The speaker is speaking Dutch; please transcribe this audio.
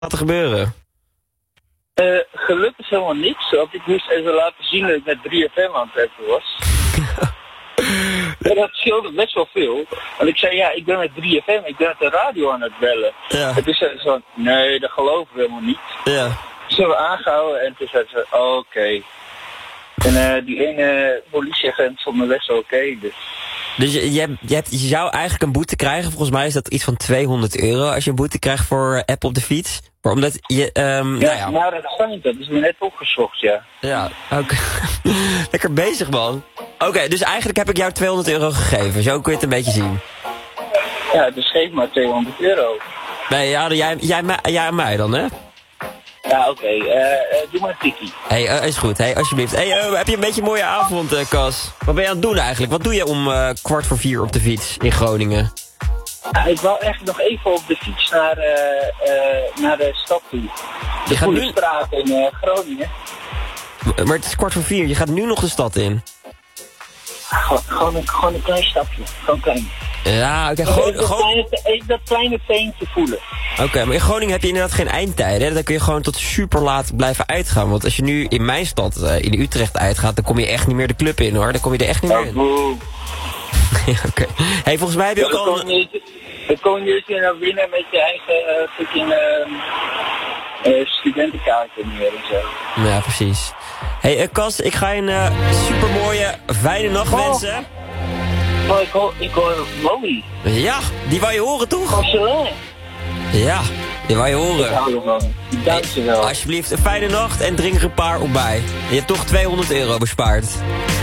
laten gebeuren? Gelukkig helemaal niks, want ik moest even laten zien dat ik met 3FM aan het trekken was. En dat scheelde best wel veel. Want ik zei, ja, ik ben met 3FM, ik ben met de radio aan het bellen. Ja. En toen zei ze van, nee, dat geloven we helemaal niet. Ja. Dus hebben we aangehouden en toen zei ze, oké. En die ene politieagent vond me best wel oké, dus... Dus je zou eigenlijk een boete krijgen. Volgens mij is dat iets van €200 als je een boete krijgt voor app op de fiets. Maar omdat je... Nou, dat schijnt, dat is me net opgezocht, ja. Ja, oké. Lekker bezig, man. Oké, dus eigenlijk heb ik jou €200 gegeven. Zo kun je het een beetje zien. Ja, dus geef maar €200. Nee, ja, jij en mij dan, hè? Ja, oké. Doe maar een tikkie. Is goed. Alsjeblieft. Heb je een beetje een mooie avond, Cas? Wat ben je aan het doen eigenlijk? Wat doe je om 3:15 op de fiets in Groningen? Ik wou echt nog even op de fiets naar de stad toe. De Goede Straat in Groningen. Maar het is 3:15. Je gaat nu nog de stad in. Gewoon een klein stapje. Gewoon klein. Ja, oké. Dat kleine veentje voelen. Oké, maar in Groningen heb je inderdaad geen eindtijden. Hè? Dan kun je gewoon tot super laat blijven uitgaan. Want als je nu in mijn stad, in Utrecht, uitgaat... dan kom je echt niet meer de club in, hoor. Dan kom je er echt niet meer in. Oké. Hey, volgens mij heb je ook al... Dan kom je dus naar binnen met je eigen studentenkaartje meer en zo. Ja, precies. Hey, Cas, ik ga je een supermooie, fijne nacht wensen. Oh, ik hoor Molly. Ja, die wou je horen, toch? Marcelin. Ja, die wou je horen. Ik hou ervan. Dankjewel. Alsjeblieft, een fijne nacht en drink er een paar op bij. Je hebt toch €200 bespaard.